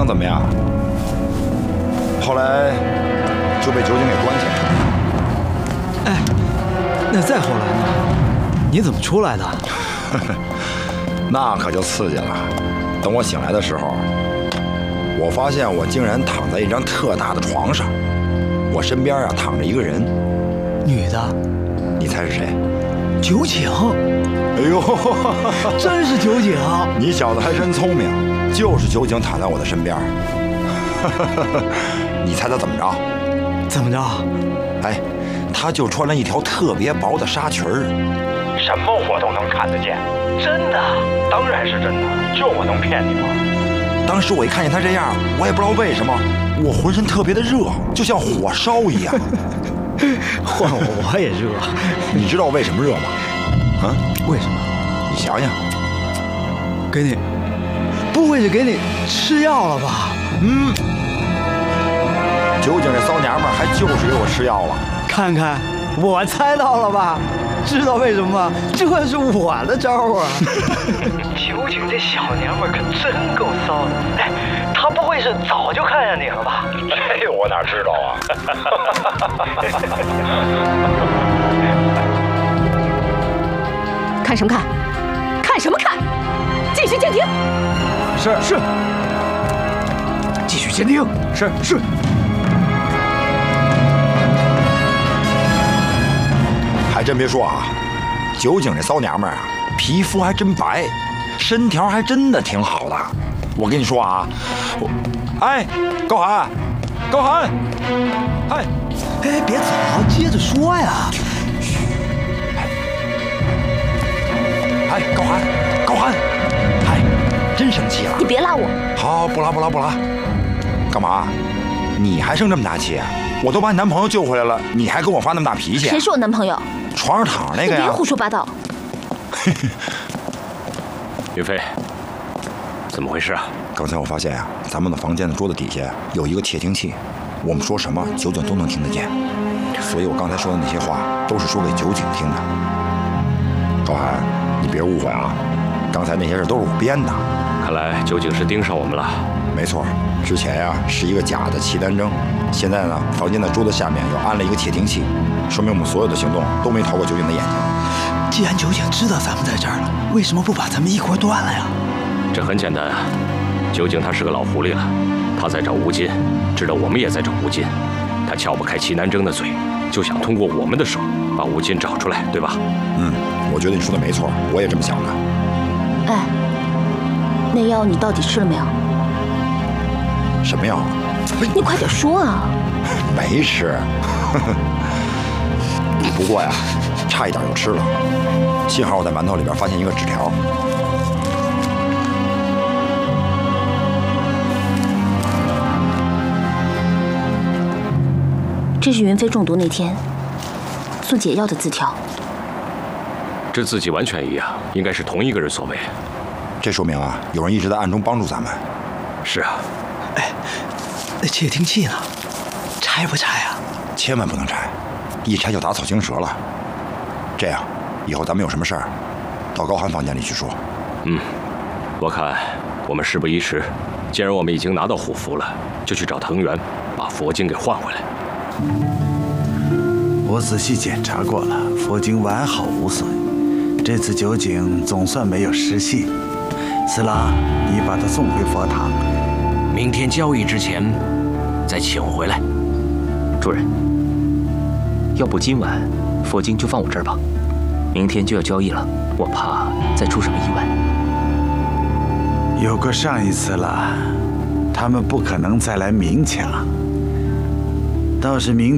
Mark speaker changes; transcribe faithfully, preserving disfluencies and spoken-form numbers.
Speaker 1: 怎么样？后来就被酒井给关起来了。
Speaker 2: 哎，那再后来呢？你怎么出来的？
Speaker 1: 那可就刺激了。等我醒来的时候，我发现我竟然躺在一张特大的床上，我身边啊躺着一个人，
Speaker 2: 女的。
Speaker 1: 你猜是谁？
Speaker 2: 酒井。
Speaker 1: 哎呦，
Speaker 2: 真是酒井！
Speaker 1: 你小子还真聪明，就是酒井躺在我的身边。你猜他怎么着？
Speaker 2: 怎么着？
Speaker 1: 哎，他就穿了一条特别薄的纱裙儿。
Speaker 3: 什么我都能看得见，真的，当然是真的，这我能骗你吗？
Speaker 1: 当时我一看见他这样，我也不知道为什么，我浑身特别的热，就像火烧一样。
Speaker 2: 换我我也热。
Speaker 1: 你知道为什么热吗？啊？
Speaker 2: 为什么？
Speaker 1: 你想想。
Speaker 2: 给你，不会是给你吃药了吧？
Speaker 1: 嗯。酒井这骚娘们还就是给我吃药了。
Speaker 2: 看看，我猜到了吧？知道为什么吗？这是我的招啊！
Speaker 3: 酒井这小娘们可真够骚的。哎，她不会是早就看上你了吧？
Speaker 1: 这我哪知道啊！
Speaker 4: 看什么看？看什么看？继续监听。
Speaker 2: 是是。继续监听。是是。
Speaker 1: 还真别说啊，酒井这骚娘们儿啊，皮肤还真白，身条还真的挺好的。我跟你说啊，我，哎，高寒，高寒，哎，
Speaker 2: 哎，别走，接着说呀。
Speaker 1: 哎，高寒，高寒，哎，真生气了。
Speaker 4: 你别拉我。
Speaker 1: 好，不拉不拉不拉。干嘛？你还生这么大气啊？我都把你男朋友救回来了，你还跟我发那么大脾气？
Speaker 4: 谁是我男朋友？
Speaker 1: 床上躺着那个呀！
Speaker 4: 你别胡说八道。
Speaker 5: 云飞，怎么回事啊？
Speaker 1: 刚才我发现呀、啊，咱们的房间的桌子底下有一个窃听器，我们说什么酒井都能听得见，所以我刚才说的那些话都是说给酒井听的。高寒，你别误会啊，刚才那些事都是我编的。
Speaker 5: 看来酒井是盯上我们了。
Speaker 1: 没错，之前呀、啊、是一个假的契丹征，现在呢房间的桌子下面又安了一个窃听器。说明我们所有的行动都没逃过酒井的眼睛。
Speaker 2: 既然酒井知道咱们在这儿了，为什么不把咱们一锅端了呀？
Speaker 5: 这很简单啊，酒井他是个老狐狸了，他在找吴金，知道我们也在找吴金，他撬不开齐南征的嘴，就想通过我们的手把吴金找出来，对吧？
Speaker 1: 嗯，我觉得你说的没错，我也这么想的。
Speaker 4: 哎，那药你到底吃了没有？
Speaker 1: 什么药？
Speaker 4: 你快点说啊！
Speaker 1: 没吃。不过呀，差一点就吃了。幸好我在馒头里边发现一个纸条。
Speaker 4: 这是云飞中毒那天送解药的字条。
Speaker 5: 这字迹完全一样，应该是同一个人所为。
Speaker 1: 这说明啊，有人一直在暗中帮助咱们。
Speaker 5: 是啊。
Speaker 2: 哎，那窃听器呢？拆不拆啊？
Speaker 1: 千万不能拆。一拆就打草惊蛇了。这样，以后咱们有什么事儿，到高寒房间里去说。
Speaker 5: 嗯，我看我们事不宜迟，既然我们已经拿到虎符了，就去找藤原，把佛经给换回来。
Speaker 6: 我仔细检查过了，佛经完好无损，这次酒井总算没有失信。四郎，你把他送回佛堂，
Speaker 7: 明天交易之前再请回来。
Speaker 8: 主人。要不今晚佛经就放我这儿吧，明天就要交易了，我怕再出什么意外。
Speaker 6: 有过上一次了，他们不可能再来明抢。倒是明